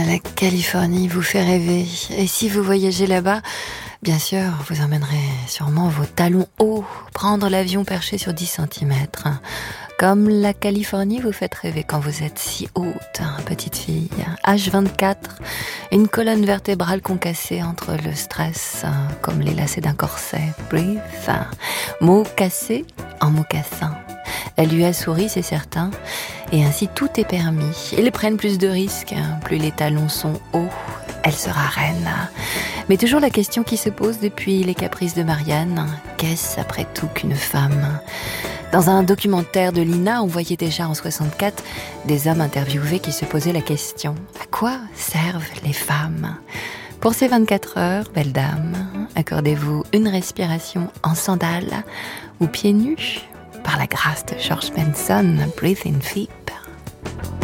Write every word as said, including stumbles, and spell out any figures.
la Californie vous fait rêver. Et si vous voyagez là-bas, bien sûr, vous emmènerez sûrement vos talons hauts, prendre l'avion perché sur dix centimètres. Comme la Californie vous fait rêver quand vous êtes si haute, petite fille. H vingt-quatre, une colonne vertébrale concassée entre le stress, comme les lacets d'un corset. Breathe, mots cassés en mocassins. Elle lui a souri, c'est certain, et ainsi tout est permis. Ils prennent plus de risques, plus les talons sont hauts, elle sera reine. Mais toujours la question qui se pose depuis les caprices de Marianne, qu'est-ce après tout qu'une femme ? Dans un documentaire de Lina, on voyait déjà en soixante-quatre des hommes interviewés qui se posaient la question, à quoi servent les femmes ? Pour ces vingt-quatre heures, belle dame, accordez-vous une respiration en sandales ou pieds nus ? Par la grâce de George Benson, Breathe in Deep.